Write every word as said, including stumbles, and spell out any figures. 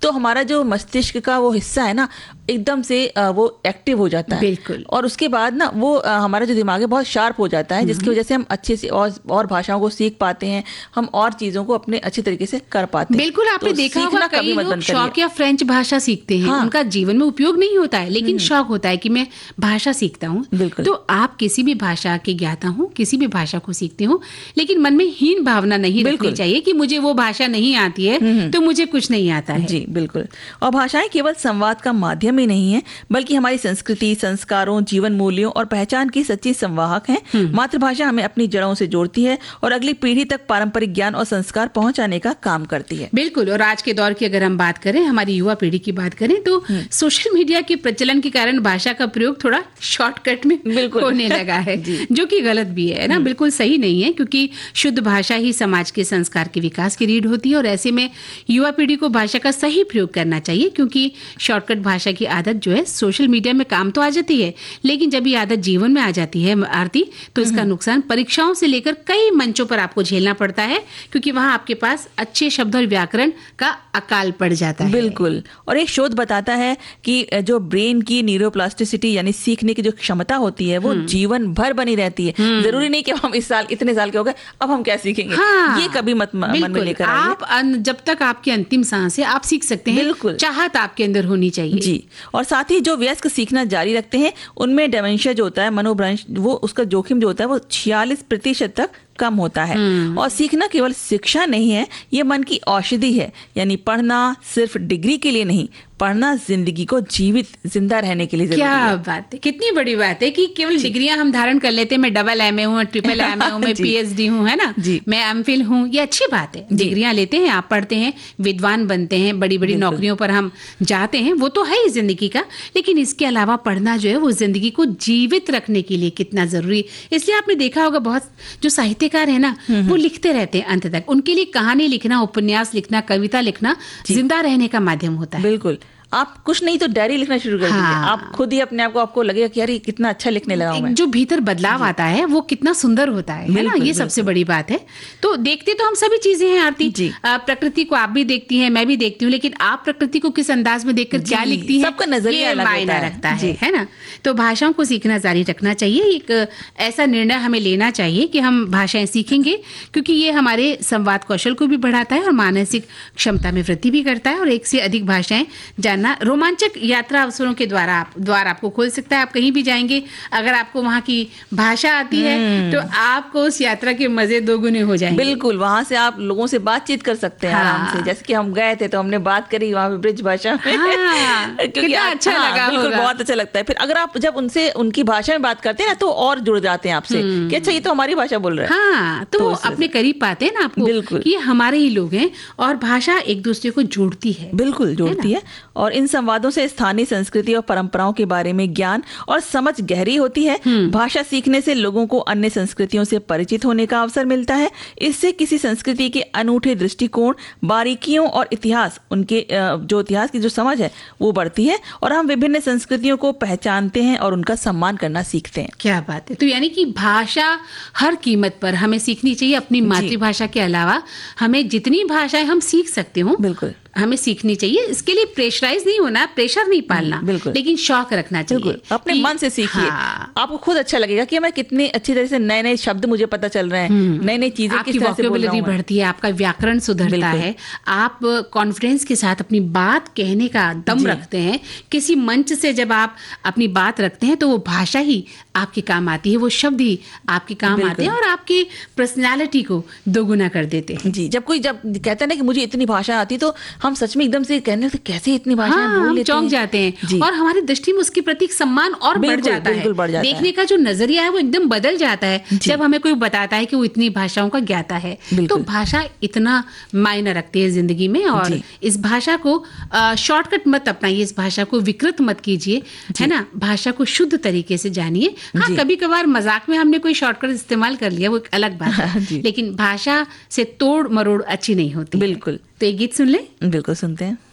तो हमारा जो मस्तिष्क का वो हिस्सा है ना एकदम से वो एक्टिव हो जाता है। बिल्कुल। और उसके बाद ना वो हमारा जो दिमाग है बहुत शार्प हो जाता है, जिसकी वजह से हम अच्छे से और, और भाषाओं को सीख पाते हैं, हम और चीजों को अपने अच्छे तरीके से कर पाते हैं। बिल्कुल, आपने तो देखा होगा कई लोग शौक या फ्रेंच भाषा सीखते हैं। हाँ। उनका जीवन में उपयोग नहीं होता है, लेकिन शौक होता है कि मैं भाषा सीखता हूँ। तो आप किसी भी भाषा के ज्ञाता हो, किसी भी भाषा को सीखते हो, लेकिन मन में हीन भावना नहीं रखनी चाहिए कि मुझे वो भाषा नहीं आती है तो मुझे कुछ नहीं आता है। जी बिल्कुल। और भाषाएं केवल संवाद का माध्यम ही नहीं है, बल्कि हमारी संस्कृति, संस्कारों, जीवन मूल्यों और पहचान की सच्ची संवाहक है। मातृभाषा हमें अपनी जड़ों से जोड़ती है और अगली पीढ़ी तक पारंपरिक ज्ञान और संस्कार पहुंचाने का काम करती है। बिल्कुल। और आज के दौर की अगर हम बात करें, हमारी युवा पीढ़ी की बात करें, तो सोशल मीडिया के प्रचलन के कारण भाषा का प्रयोग थोड़ा शॉर्टकट में होने लगा है, जो कि गलत भी है ना, बिल्कुल सही नहीं है, क्योंकि शुद्ध भाषा ही समाज के संस्कार के विकास की रीढ़ होती है। और ऐसे में युवा पीढ़ी को भाषा का सही प्रयोग करना चाहिए, क्योंकि शॉर्टकट भाषा की आदत जो है सोशल मीडिया में काम तो आ जाती है, लेकिन जब ये आदत जीवन में आ जाती है आरती, तो इसका नुकसान परीक्षाओं से लेकर कई मंचों पर आपको झेलना पड़ता है, क्योंकि वहां आपके पास अच्छे शब्द और व्याकरण का अकाल पड़ जाता है। बिल्कुल। और एक शोध बताता है कि जो ब्रेन की न्यूरोप्लास्टिसिटी यानी सीखने की जो क्षमता होती है वो जीवन भर बनी रहती है। जरूरी नहीं कि हम इस साल इतने साल के हो गए अब हम क्या सीखेंगे। हाँ, ये कभी मत मन में लेकर आइए। आप जब तक आपकी अंतिम सांस है आप सीख सकते हैं। बिल्कुल। चाहत आपके अंदर होनी चाहिए। जी। और साथ ही जो वयस्क सीखना जारी रखते हैं उनमें डेमेंशिया जो होता है, मनोभ्रंश, वो उसका जोखिम जो होता है वो छियालीस प्रतिशत तक कम होता है। और सीखना केवल शिक्षा नहीं है, ये मन की औषधि है। यानी पढ़ना सिर्फ डिग्री के लिए नहीं, पढ़ना जिंदगी को जीवित जिंदा रहने के लिए जरूरी क्या है। बात है, कितनी बड़ी बात है कि केवल डिग्रियां हम धारण कर लेते हैं। मैं डबल एम ए हूँ, ट्रिपल एम ए हूँ, मैं पीएचडी हूँ, है ना, मैं एमफिल हूँ, ये अच्छी बात है। डिग्रियां लेते हैं, आप पढ़ते हैं, विद्वान बनते हैं, बड़ी बड़ी नौकरियों पर हम जाते हैं, वो तो है ही जिंदगी का। लेकिन इसके अलावा पढ़ना जो है वो जिंदगी को जीवित रखने के लिए कितना जरूरी। इसलिए आपने देखा होगा बहुत जो साहित्यकार है ना, वो लिखते रहते हैं अंत तक। उनके लिए कहानी लिखना, उपन्यास लिखना, कविता लिखना जिंदा रहने का माध्यम होता है। बिल्कुल। आप कुछ नहीं तो डायरी लिखना शुरू कर दीजिए। हाँ। आप खुद ही अपने आप को आपको लगेगा कि यार ये कितना अच्छा लिखने लगा हूं मैं। जो भीतर बदलाव आता है वो कितना सुंदर होता है, है ना, ये सबसे बड़ी बात है। तो देखते तो हम सभी चीजें हैं आरती, प्रकृति को आप भी देखती हैं, मैं भी देखती हूँ, लेकिन आप प्रकृति को किस अंदाज में देखकर क्या लिखती हैं, सबका नजरिया अलग मायना रखता है, है ना। तो भाषाओं को सीखना जारी रखना चाहिए। एक ऐसा निर्णय हमें लेना चाहिए कि हम भाषाएं सीखेंगे, क्योंकि ये हमारे संवाद कौशल को भी बढ़ाता है और मानसिक क्षमता में वृद्धि भी करता है। और एक से अधिक भाषाएं जानना रोमांचक यात्रा अवसरों के द्वारा आप द्वार आपको खोल सकता है। आप कहीं भी जाएंगे, अगर आपको वहाँ की भाषा आती है तो आपको उस यात्रा के मजे दोगुने हो जाएंगे। बिल्कुल। वहाँ से आप लोगों से बातचीत कर सकते हैं। हाँ। आराम से। जैसे कि हम गए थे तो हमने बात करी वहाँ पे ब्रिज भाषा में। हाँ। क्योंकि अच्छा हाँ, लगा बिल्कुल, बहुत अच्छा लगता है। फिर अगर आप जब उनसे उनकी भाषा में बात करते हैं ना तो और जुड़ जाते हैं आपसे कि अच्छा ये तो हमारी भाषा बोल रहे हैं। हाँ, तो, तो अपने करीब पाते हैं ना आपको। बिल्कुल। ये हमारे ही लोग हैं और भाषा एक दूसरे को जोड़ती है। बिल्कुल जोड़ती है। और इन संवादों से स्थानीय संस्कृति और परंपराओं के बारे में ज्ञान और समझ गहरी होती है। भाषा सीखने से लोगों को अन्य संस्कृतियों से परिचित होने का अवसर मिलता है। इससे किसी संस्कृति के अनूठे दृष्टिकोण, बारीकियों और इतिहास, उनके जो इतिहास की जो समझ है वो बढ़ती है और हम विभिन्न संस्कृतियों को पहचानते हैं और उनका सम्मान करना सीखते हैं। क्या बात है। तो यानी कि भाषा हर कीमत पर हमें सीखनी चाहिए। अपनी मातृभाषा के अलावा हमें जितनी भाषाएं हम सीख सकते हो बिल्कुल हमें सीखनी चाहिए। इसके लिए प्रेशराइज नहीं होना, प्रेशर नहीं पालना, लेकिन शौक रखना चाहिए। अपने मन से सीखिए। हाँ। आपको खुद अच्छा लगेगा कि मैं कितनी अच्छी तरह से नए नए शब्द मुझे पता चल रहे हैं, नई नई चीजें किस तरह से बोल रहा हूं। आपकी बढ़ती है, आपका व्याकरण सुधरता है, आप कॉन्फिडेंस के साथ अपनी बात कहने का दम रखते हैं। किसी मंच से जब आप अपनी बात रखते हैं तो वो भाषा ही आपके काम आती है, वो शब्द ही आपके काम आते हैं और आपकी पर्सनैलिटी को दोगुना कर देते हैं। जी। जब कोई जब कहता है ना कि मुझे इतनी भाषा आती, तो हम सच में एकदम से कहने लगते कैसे इतनी भाषाएं हाँ, बोल लेते चौंक जाते हैं और हमारी दृष्टि में उसके प्रति सम्मान और बढ़ जाता है। बढ़ जाता देखने है। का जो नजरिया है वो एकदम बदल जाता है जब हमें कोई बताता है कि वो इतनी भाषाओं का ज्ञाता है। तो भाषा इतना मायने रखती है जिंदगी में और इस भाषा को शॉर्टकट मत अपनाइए, इस भाषा को विकृत मत कीजिए, है ना। भाषा को शुद्ध तरीके से जानिए। हाँ, कभी कभार मजाक में हमने कोई शॉर्टकट इस्तेमाल कर लिया, वो एक अलग बात है, लेकिन भाषा से तोड़ मरोड़ अच्छी नहीं होती। बिल्कुल। तो एक गीत सुन ले। बिल्कुल सुनते हैं।